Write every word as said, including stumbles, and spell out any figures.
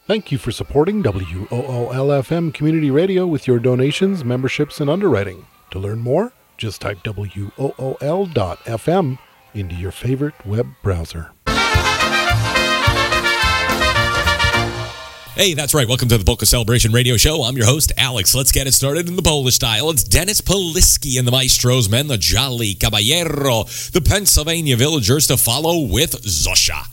Thank you for supporting W O O L F M Community Radio with your donations, memberships, and underwriting. To learn more, just type W O O L dot F M into your favorite web browser. Hey, that's right. Welcome to the Polka Celebration Radio Show. I'm your host, Alex. Let's get it started in the Polish style. It's Dennis Poliski and the Maestro's Men, the Jolly Caballero, the Pennsylvania Villagers to follow with Zosia.